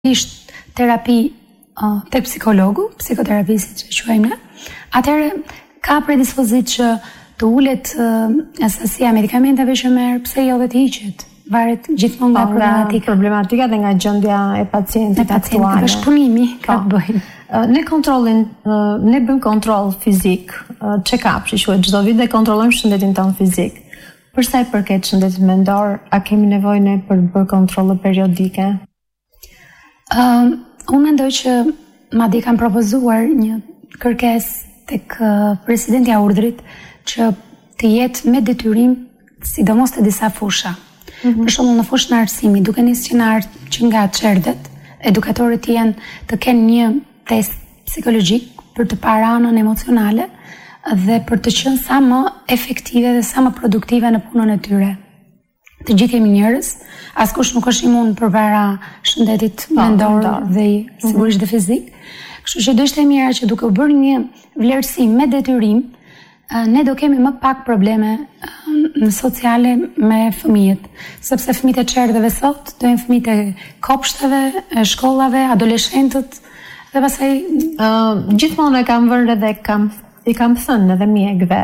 ishte terapi tek psikologu, psikoterapi siç e quajmë ne, atëherë ka predispozit që të ulet asasia medikamenteve që merr, pse jo dhe të hiqet. Varet gjithmonë nga problematika dhe nga gjendja e pacientit aktuale. Është punimi ka të bëjë. Ne bëjmë kontroll fizik, check-up, që quhet çdo vit dhe kontrollojmë shëndetin tonë fizik. Për sa i përket shëndetit mendor, a kemi nevojë ne për të bërë kontrolle periodike? Unë mendoj që madje kam propozuar një kërkesë tek presidenti i urdhrit që të jetë me detyrim, sidomos te disa fusha. Për shembull në fushën e arsimit, duke nisë që nga çerdhet, edukatorët të kenë një test psikologjik për të parë anën emocionale dhe për të qenë sa më efektive dhe sa më produktive në punën e tyre. Të gjithë jemi njerëz, askush nuk është imun përpara shëndetit mendor dhe sigurisht dhe fizik. Kështu që do ishte mirë që duke u bërë një vlerësim me detyrim, ne do kemi më pak probleme sociale me fëmijët, sepse fëmijët e çerdheve sot do jenë fëmijët e kopshteve, e shkollave, adoleshentët dhe pastaj gjithmonë e kam vënë edhe i kam thënë edhe mjekëve,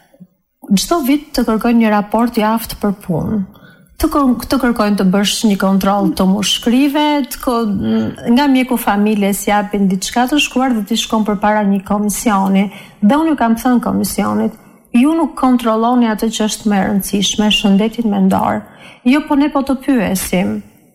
çdo vit të kërkojnë një raport javë për punë. Të kërkojnë të bësh një kontroll të mushkrive, nga mjeku familjes japin diçka të shkruar dhe ti shkon përpara një komisioni. Dhe unë ju kam thënë komisionit, ju nuk kontrolloni atë që është më e rëndësishme, shëndetin mendor. Jo, po ne po të pyesim.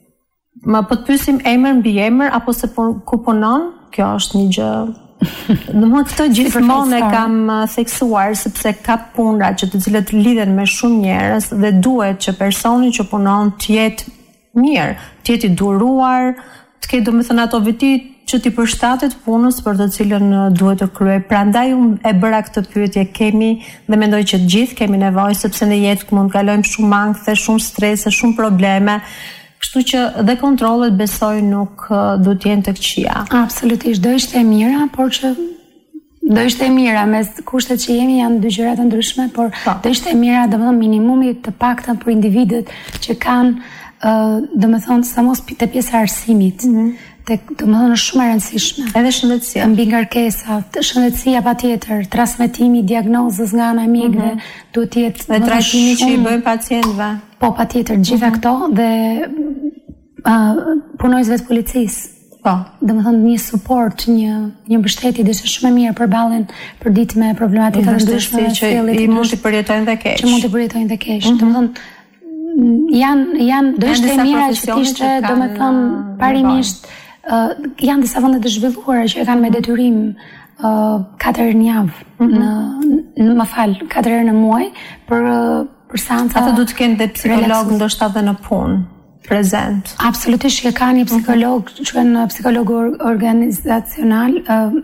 Po të pyesim emër mbi emër apo se ku punon? Kjo është një gjë. Domethënë këtë gjithmonë e kam theksuar sepse ka puna që të cilët lidhen me shumë njerëz dhe duhet që personi që punon të jetë mirë, të jetë i duruar, të ketë domethënë ato veti që t'i përshtatet punës për të cilën duhet të kryej. Prandaj unë e bëra këtë pyetje, kemi dhe mendoj që të gjithë kemi nevojë sepse në jetë mund të kalojmë shumë ankth, shumë stres, shumë probleme. Kështu që dhe kontrollet besoj nuk do të jenë të këqija. Absolutisht, do ishte e mira, por që do ishte e mira me kushtet që jemi janë dy gjëra të ndryshme, por do ishte e mira domethënë minimumi të paktën për individët që kanë domethënë sa mos te pjesa e arsimit. Domethënë është shumë e rëndësishme. Edhe shëndetësia. Mbi ngarkesa, shëndetësia patjetër, transmetimi i diagnozës nga ana e mjekëve duhet të jetë dhe trajtimi që i bëjmë pacientëve. Po, patjetër, gjitha këto dhe punojësve të policisë. Po. Domethënë një suport, një mbështetje dhe është shumë e mirë përballën përditje me problematika të ndryshme që i mund të përjetojnë dhe keq. Që mund të përjetojnë dhe keq. Domethënë janë do ishte e mira që të ishte domethënë parimisht janë disa vende të zhvilluara që e kanë me detyrim 4 herë në javë, më fal, 4 herë në muaj për seanca. Ata do të kenë dhe psikolog ndoshta edhe në punë prezent. Absolutisht që ka një psikolog, quhen psikologu organizacional,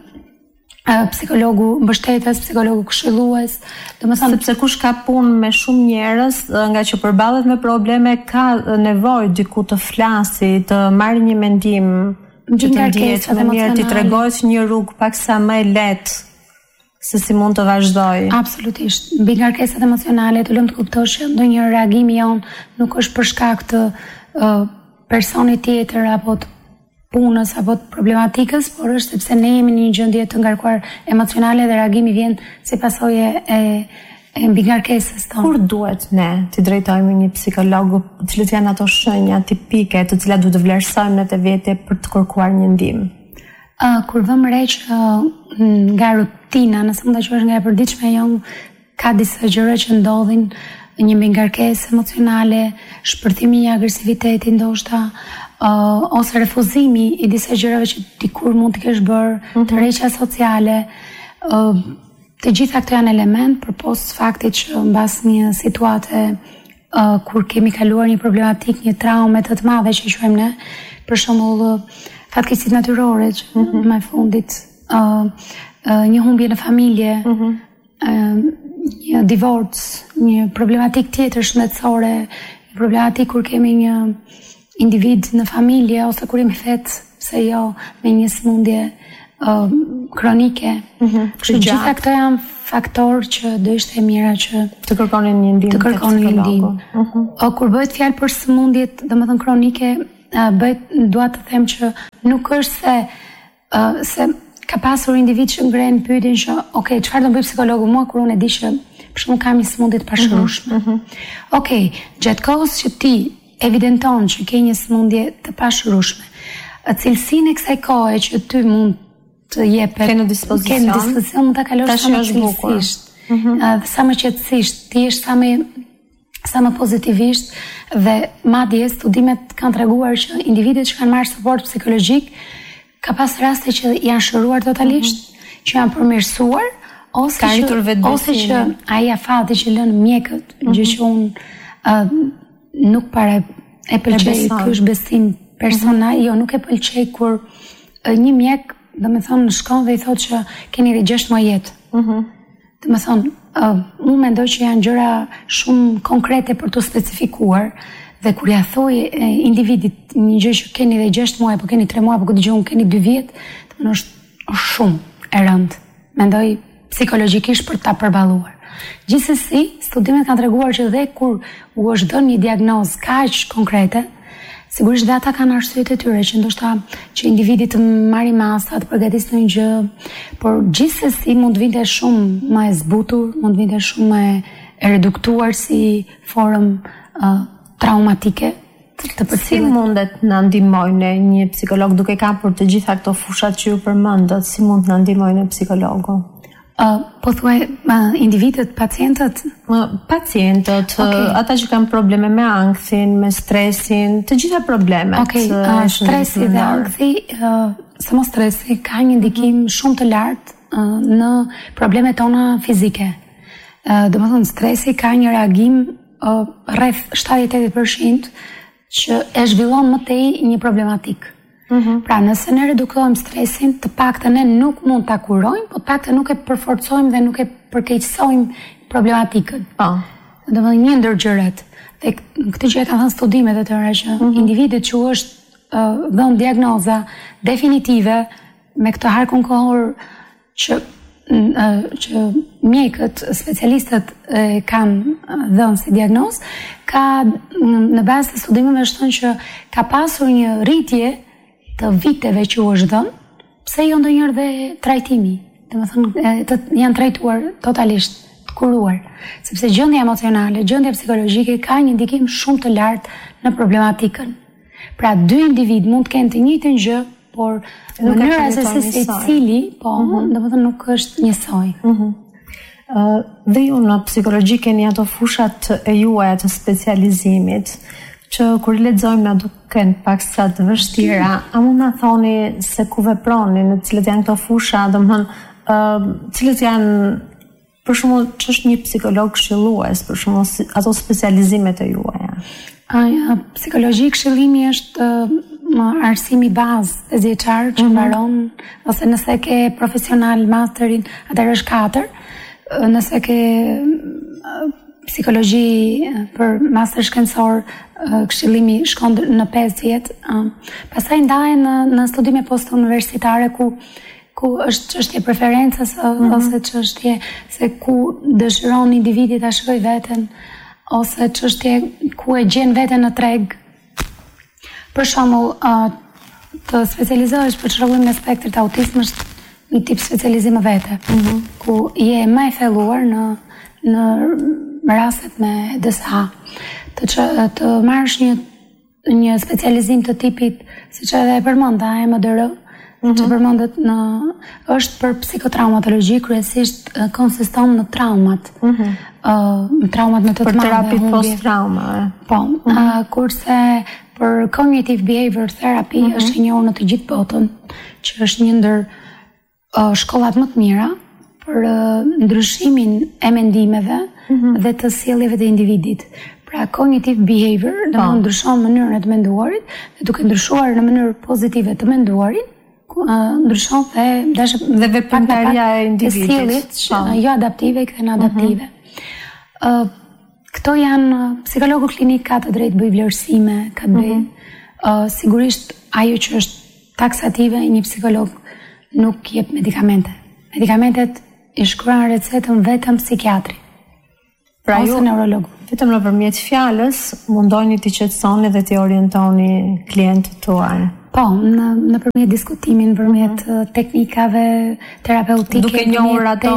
psikologu mbështetës, psikologu këshillues, domethënë sepse kush ka punë me shumë njerëz, nga që përballet me probleme, ka nevojë diku të flasi, të marrë një mendim, që të ndihet më mirë, të tregojë një rrugë paksa më e lehtë se si mund të vazhdoj. Absolutisht. Mbi ngarkesat emocionale, të lëm të kuptosh që ndonjë reagimi jon nuk është për shkak të personit tjetër apo të punës apo të problematikës, por është sepse ne jemi në një gjendje të ngarkuar emocionale dhe reagimi vjen si pasojë e mbi ngarkesës tonë. Kur duhet ne të drejtojmë një psikolog, cilat janë ato shenja tipike të cilat duhet të vlerësojmë në të vete për të kërkuar një ndihmë? Kur vëmë re që nga rutina, nëse mund ta quash nga e përditshme jon, ka disa gjëra që ndodhin, një ngarkesë emocionale, shpërthimi i agresivitetit ndoshta, ose refuzimi i disa gjërave që dikur mund të kesh bërë, tërheqja sociale, të gjitha këto janë element përpos faktit që mbas një situate kur kemi kaluar një problematik, një traume të madhe që i quajmë ne, për shembull fatkeqësitë natyrore që më fundit, një humbje në familje, një divorc, një problematik tjetër shëndetësore, një problematik kur kemi një individ në familje ose kur jemi fetë, pse jo, me një sëmundje kronike. Gjitha këto janë faktor që do ishte e mira që të kërkonin një ndihmë. Kur bëhet fjalë për sëmundjet, domethënë kronike, dua të them që nuk është se ka pasur individ që ngren pyetjen që okay, çfarë do bëj psikologu mua kur unë e di që për shembull kam një sëmundje të pashërueshme. Okej, gjatë kohës që ti evidenton që ke një sëmundje të pashërueshme, cilësinë e kësaj kohe që ty mund të jepet ke në dispozicion mund ta kalosh sa më cilësisht. Sa më qetësisht, ti je sa më pozitivisht dhe madje studimet kanë treguar që individët që kanë marrë suport psikologjik ka pas raste që janë shëruar totalisht, që janë përmirësuar ose që ai afati që lën mjekët, gjë që unë nuk para e pëlqej, ky është besim personal, jo nuk e pëlqej kur një mjek, domethënë shkon dhe i thotë që keni rri 6 muaj jetë. Domethënë, unë mendoj që janë gjëra shumë konkrete për të specifikuar. Dhe kur ja thoj individit një gjë që keni dhe 6 muaj, apo keni 3 muaj, apo këtë gjë unë keni 2 vjet, domethënë është shumë e rëndë. Mendoj psikologjikisht për ta përballuar. Gjithsesi, studimet kanë treguar që dhe kur u është dhënë një diagnozë kaq konkrete, sigurisht dhe ata kanë arsyet e tyre që ndoshta që individi të marrë masa, të përgatisë në një gjë, por gjithsesi mund të vinte shumë më e zbutur, mund të vinte shumë më e reduktuar si formë traumatike të përcillet. Si mundet na ndihmojnë një psikolog duke kapur të gjitha këto fushat që ju përmendët, si mund na ndihmojnë psikologu? Po thuaj individët, pacientët? Pacientët, ata që kanë probleme me ankthin, me stresin, të gjitha problemet. Stresi dhe ankthi, samo stresi ka një ndikim shumë të lartë në problemet tona fizike. Domethënë stresi ka një reagim rreth 70-80% që e zhvillon më tej një problematik. Pra nëse ne redukojmë stresin, të paktën ne nuk mund ta kurojmë, po të paktën nuk e përforcojmë dhe nuk e përkeqësojmë problematikën. Domethënë një ndër gjërat. Dhe këtë gjë e kanë thënë studimet e tëra që individët që është dhënë diagnoza definitive me këtë harkun kohor që mjekët, specialistët kanë dhënë si diagnozë, ka në bazë të studimeve është thënë që ka pasur një rritje të viteve që u është dhënë, pse jo ndonjëherë dhe trajtimi. Domethënë janë trajtuar totalisht, të kuruar, sepse gjendja emocionale, gjendja psikologjike ka një ndikim shumë të lartë në problematikën. Pra dy individ mund të kenë të njëjtën gjë, por mënyra se secili, domethënë nuk është njësoj. Dhe ju në psikologji keni ato fushat e juaja të specializimit, që kur lexojmë na duken paksa të vështira, a mund na thoni se ku veproni, në cilët janë këto fusha, domethënë cilët janë për shembull ç'është një psikolog këshillues, për shembull ato specializimet e juaja. Psikologji këshillimi është arsimi bazë 5 vjeçar që mbaron, ose nëse ke profesional masterin, atëherë është 4. Nëse ke psikologji për master shkencor, këshillimi shkon në 5 vjet. Pastaj ndahen në studime post-universitare ku është çështje preferencës ose çështje se ku dëshiron individi ta shkojë veten, ose çështje ku e gjen veten në treg. Për shembull, të specializohesh për çrregullim në spektrit autizëm është një tip specializim vete, ku je më e thelluar në rastet me DSA. Të marrësh një specializim të tipit, siç edhe e përmenda EMDR, që përmendet është për psikotraumatologji, kryesisht konsiston në traumat. Traumat me të të madhe. Për terapi post-trauma. Po, kurse për cognitive behavior therapy është e njohur në të gjithë botën, që është një ndër shkollat më të mira për ndryshimin e mendimeve dhe të sjelljeve të individit. Pra cognitive behavior, do ndryshon mënyrën e të menduarit, dhe duke ndryshuar në mënyrë pozitive të menduarit, ndryshon dhe veprimtaria e individit, jo adaptive, kthen adaptive. Këto janë psikologu klinik ka të drejtë bëj vlerësime, ka të drejtë sigurisht ajo që është taksative, një psikolog nuk jep medikamente. Medikamentet i shkruan recetën vetëm psikiatri. Ose neurologu. vetëm nëpërmjet fjalës mundoni t'i qetësoni dhe t'i orientoni klientët tuaj. Po, nëpërmjet diskutimin, nëpërmjet teknikave terapeutike, duke njohur ato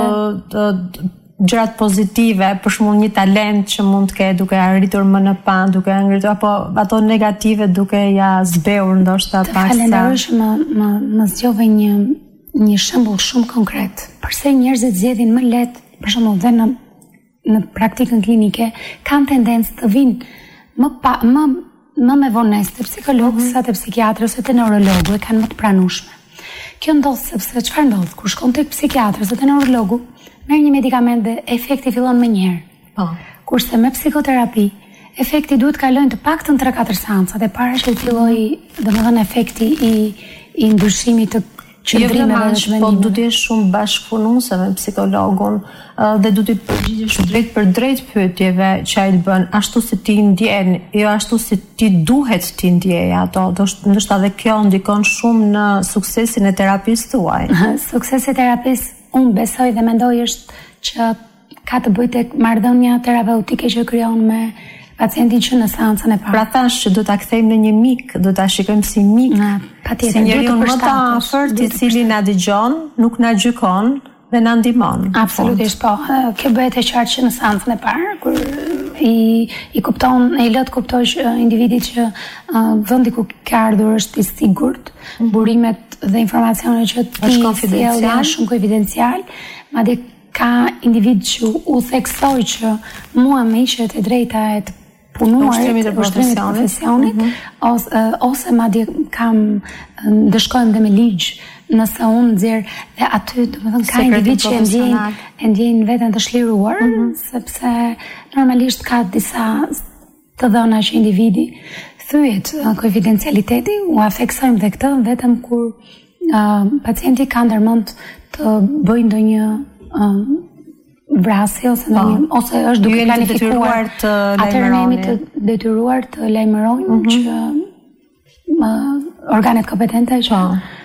gjërat pozitive, për shembull një talent që mund të ketë duke arritur më në pa, duke ngritur, apo ato negative duke ja zbeur ndoshta pas. Falenderoj që më zgjove një shembull shumë konkret. Përse njerëzit zgjedhin më lehtë, për shembull dhe në praktikën klinike, kanë tendencë të vinë më me vonesë te psikolog sa te psikiatri ose te neurologu, e kanë më të pranueshme. Kjo ndodh sepse çfarë ndodh? Kur shkon tek psikiatri ose te neurologu, merr një medikament dhe efekti fillon më njëherë. Po. Kurse me psikoterapi, efekti duhet kalojnë të paktën 3-4 seanca dhe para që të fillojë, domethënë efekti i ndryshimit të qëndrimeve dhe zhvendimeve. Po duhet të jesh shumë bashkëpunuese me psikologun dhe duhet të përgjigjesh drejt për drejt pyetjeve që ai të bën, ashtu si ti ndjen, jo ashtu si ti duhet ti ndjej ato. Ndoshta edhe kjo ndikon shumë në suksesin e terapisë tuaj. Suksesi i terapisë, unë besoj dhe mendoj është që ka të bëjë tek marrëdhënia terapeutike që krijon me pacientin që në seancën e parë. Pra thash që do ta kthejmë në një mik, do ta shikojmë si mik, patjetër, si njeriu më të afërt i cili na dëgjon, nuk na gjykon dhe na ndihmon. Absolutisht po. Kjo bëhet e qartë që në seancën e parë kur i kupton, i lë të kuptojë që individi që vendi ku ka ardhur është i sigurt, burimet dhe informacionet që ti sjell janë shumë konfidencial, madje ka individ që u theksoj që mua më ishet e drejta e të punuarit, ushtrimit të profesionit, ose madje ndëshkojmë dhe me ligj nëse unë nxjerr dhe aty, domethënë ka individ që e ndjejnë veten të shliruar, sepse normalisht ka disa të dhëna që individi thyet konfidencialiteti, u theksojmë dhe këtë vetëm kur pacienti ka ndërmend të bëjë ndonjë vrasje ose është duke planifikuar të lajmëroni. Atëherë të detyruar të lajmërojmë që organet kompetente që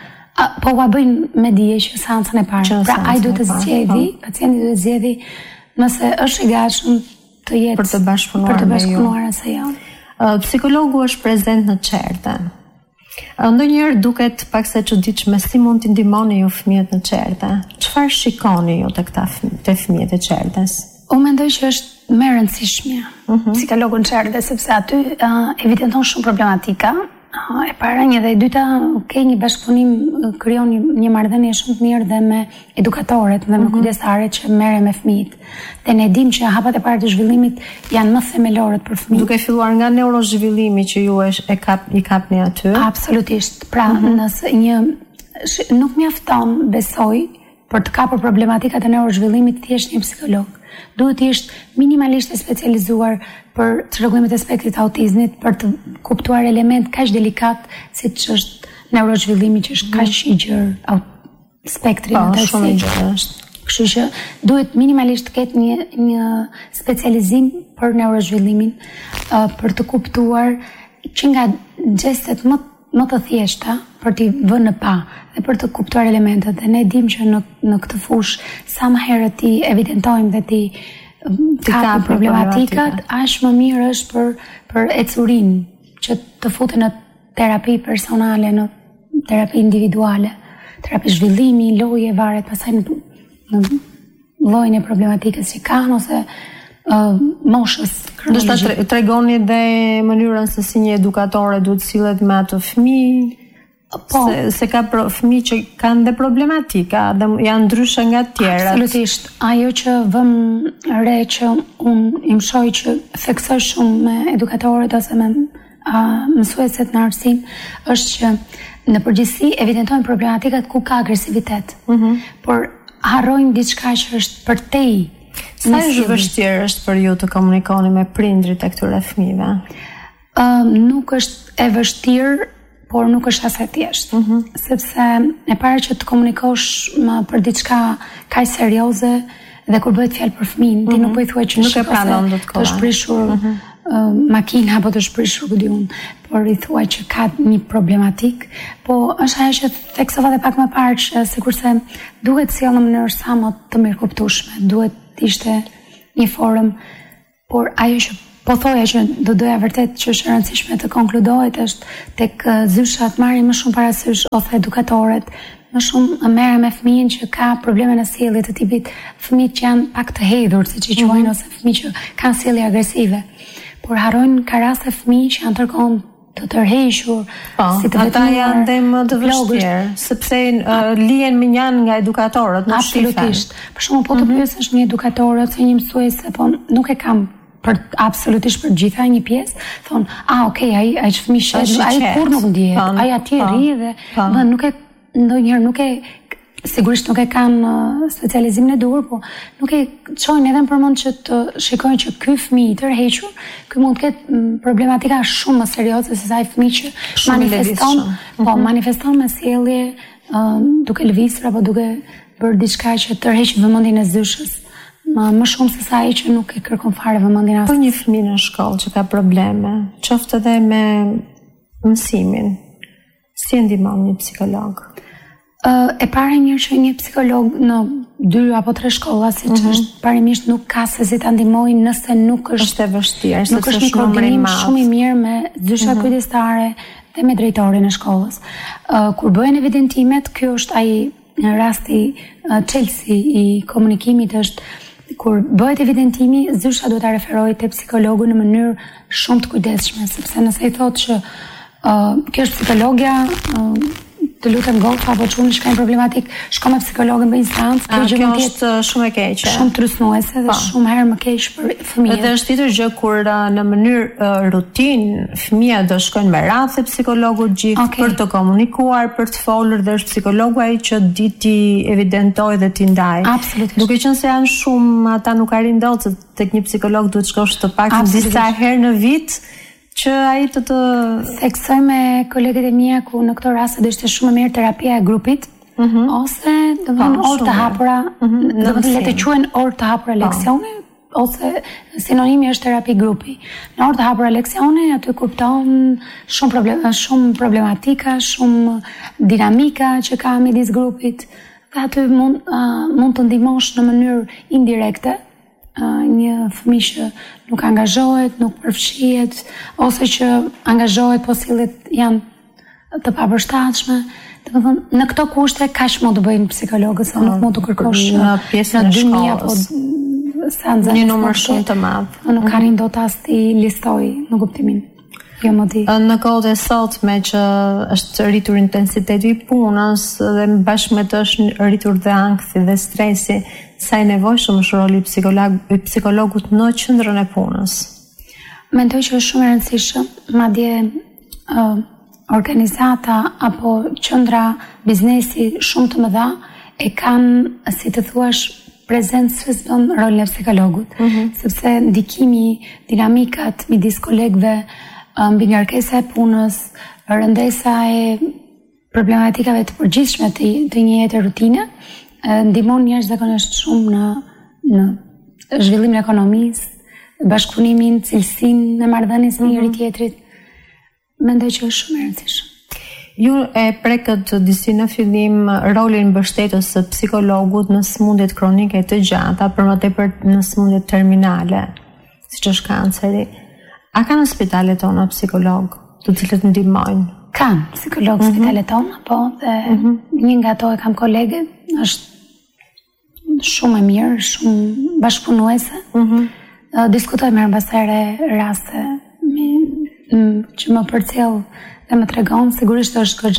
po ua bëjnë me dije që seancën e parë. Pra ai duhet të zgjedhë, pacienti duhet të zgjedhë nëse është i gatshëm të jetë për të bashkëpunuar ose jo. Psikologu është prezent në çerte. Ndonjëherë duket pak se çuditshme si mund t'i ndihmoni ju fëmijët në çerte. Çfarë shikoni ju te fëmijët e çertes? Unë mendoj që është më e rëndësishmja psikologu në çerte, sepse aty evidenton shumë problematika. E para, një dhe e dyta, ke një bashkëpunim, krijon një marrëdhënie shumë të mirë dhe me edukatorët dhe me kujdestaret që merren me fëmijët. Dhe ne dim që hapat e para të zhvillimit janë më themelore për fëmijët. Duke filluar nga neurozhvillimi që ju i kapni aty. Absolutisht. Pra, nëse nuk mjafton, besoj, për të kapur problematikat e neurozhvillimit thjesht një psikolog. Duhet të jesh minimalisht e specializuar për çrregulimet e spektrit të autizmit, për të kuptuar element kaq delikat siç është neurozhvillimi, që është kaq i gjerë spektri në të shumë i gjerë është. Kështu që duhet minimalisht të ketë një specializim për neurozhvillimin, për të kuptuar që nga gjestet më të thjeshta për t'i vënë në pa dhe për të kuptuar elementet. Dhe ne dim që në këtë fushë sa më herët ti evidentojmë dhe ti kapim problematikat, aq më mirë është për ecurin që të futen në terapi personale, në terapi individuale, terapi zhvillimi, loje, varet pastaj në llojin e problematikës që kanë ose moshës kronologjike. Do të tregoni dhe mënyrën se si një edukatore duhet sillet me atë fëmijë. Po, se ka fëmijë që kanë dhe problematika, dhe janë ndryshe nga të tjerat. Absolutisht. Ajo që vëm re që unë i mësoj që theksoj shumë me edukatorët ose me mësueset në arsim, është që në përgjithësi evidentojnë problematikat ku ka agresivitet. Por harrojnë diçka që është përtej. Sa është vështirë është për ju të komunikoni me prindrit e këtyre fëmijëve? Nuk është e vështirë, por nuk është as e thjeshtë. Sepse e para që të komunikosh për diçka kaq serioze dhe kur bëhet fjalë për fëmin, ti nuk po i thuaj që nuk e pranon dot kohë. Të shprishur makina apo të shprishur ku di unë, por i thuaj që ka një problematik, po është ajo që theksova edhe pak më parë që sikurse duhet sjellë në mënyrë sa më të mirëkuptueshme, duhet ishte një forum Por ajo që po thoja që do doja vërtet që është e rëndësishme të konkludohet është tek zyshat marrin më shumë parasysh ose edukatorët, më shumë merren me fëmijën që ka probleme në sjellje të tipit fëmijë që janë pak të hedhur, siç i quajnë, ose fëmijë që kanë sjellje agresive. Por harrojnë ka raste fëmijë që janë tërkohën të tërhequr, si të ata janë dhe më të vështirë, sepse lihen me njën nga edukatorët, nuk shifen. Absolutisht. Për shembull, po të pyesësh një edukator ose një mësuese, po nuk e kam absolutisht për gjitha një pjesë, thonë, okay, ai fëmijë shet, ai kur nuk ndihet, ai atje rri dhe nuk e ndonjëherë nuk e sigurisht nuk e kanë specializimin e duhur, po nuk e çojnë edhe në përmend që të shikojnë që ky fëmijë i tërhequr, ky mund të ketë problematika shumë më serioze se sa ai fëmijë që manifeston me sjellje duke lëvizur apo duke bërë diçka që tërheq vëmendjen e zyshës. Më shumë se sa ai që nuk e kërkon fare vëmendjen as. Po një fëmijë në shkollë që ka probleme, qoftë edhe me mësimin, si e ndihmon një psikolog? E para njërë që një psikolog në 2 apo 3 shkolla, si që është parimisht nuk ka se si ta ndihmojnë nëse nuk është e vështirë, nuk është një koordinim shumë i mirë me zysha kujdestare dhe me drejtorin e shkollës. Kur bëhen evidentimet, kjo është ai rasti çelësi i komunikimit, është kur bëhet evidentimi, zysha duhet ta referojë te psikologu në mënyrë shumë të kujdesshme, sepse nëse i thotë që kjo është psikologja, të lutem gofa apo çuni që kanë problematik, shko me psikologën bëj instancë, kjo është shumë e keqe. Shumë trysnuese dhe shumë herë më keq për fëmijën. Edhe është tjetër gjë kur në mënyrë rutinë fëmia do shkojnë me radhë te psikologu gjithë për të komunikuar, për të folur, dhe është psikologu ai që di ti evidentoj dhe ti ndaj. Absolutisht. Duke qenë se janë shumë, ata nuk arrin dot se tek një psikolog duhet shkosh të paktën disa herë në vit, që ai të theksoj me kolegët e mia ku në këto raste do ishte shumë mirë terapia e grupit, ose do të thonë orë të hapura, do të le të quhen orë të hapura leksione, ose sinonimi është terapi grupi. Në orë të hapura leksione aty kupton shumë problematika, shumë dinamika që ka midis grupit, dhe aty mund të ndihmosh në mënyrë indirekte një fëmijë që nuk angazhohet, nuk përfshihet, ose që angazhohet po sillet janë të papërshtatshme. Domethënë në këto kushte kaq mund të bëjnë psikologët, sa nuk mund të kërkosh në pjesën e shkollës apo një numër shumë të madh. Nuk arrin dot as ti listoj në kuptimin. Jo më di. Në kohët e sotme që është rritur intensiteti i punës dhe bashkë me të është rritur dhe ankthi dhe stresi, sa i nevojshëm është roli i psikologut në qendrën e punës? Mendoj që është shumë e rëndësishëm, madje organizata apo qendra biznesi shumë të mëdha e kanë, si të thuash, prezencës në rolin e psikologut, sepse ndikimi, dinamikat midis kolegëve, mbi ngarkesa e punës, rëndesa e problematikave të përgjithshme të një jete rutine, ndihmon jashtëzakonisht shumë në zhvillimin e ekonomisë, bashkëpunimin, cilësinë e marrëdhënies me njëri tjetrit. Mendoj që është shumë e rëndësishme. Ju e prekët disi në fillim rolin mbështetës së psikologut në sëmundjet kronike të gjata, për më tepër në sëmundjet terminale, siç është kanceri. A kanë në spitalet tona psikolog të cilët ndihmojnë? Kanë psikolog në spitalet tona, po, dhe një nga ato e kam kolege, është shumë e mirë, shumë bashkëpunuese. Diskutoj me mbasare raste që më përcjell dhe më tregon, sigurisht është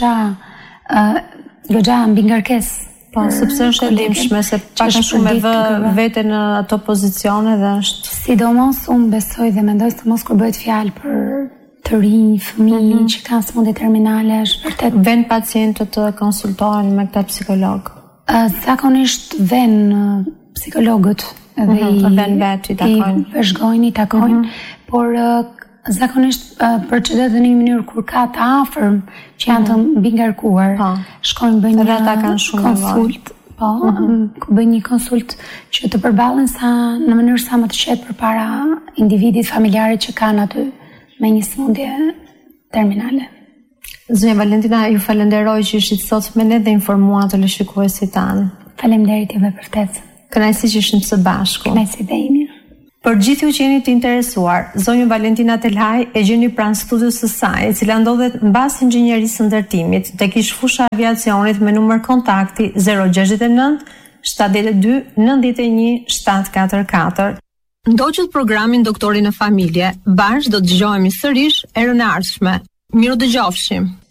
goxha mbi ngarkesë. Po, sepse është e dimshme se pak a shumë e vë vete në ato pozicione dhe është... Sidomos unë besoj dhe mendoj sidomos kur bëhet fjalë për të rinj, fëmijë që kanë sëmundje terminale, është vërtet... Vën pacientët të konsultohen me këta psikolog? Zakonisht vën psikologët dhe i vëzhgojnë, i takojnë, por zakonisht procedohet në një mënyrë kur ka të afërm që janë të mbi ngarkuar, shkojnë bëjnë një konsult, bëjnë një konsult që të përballen në mënyrë sa më të qetë përpara individit, familjarit që kanë aty me një sëmundje terminale. Zonja Valentina, ju falenderoj që ishit sot me ne dhe informuar të shikuesit tanë. Faleminderit juve për ftesën. Kënaqësi që ishim së bashku. Kënaqësi dhe imi. Për gjithë ju që jeni të interesuar, zonjën Valentina Telhaj e gjeni pranë studios së saj, e cila ndodhet mbas inxhinierisë së ndërtimit, tek ish fusha aviacionit me numër kontakti 069 72 91 744. Ndoqët programin Doktori në Familje, bashkë do të dëgjohemi sërish erën e ardhshme. Miru dëgjofshim.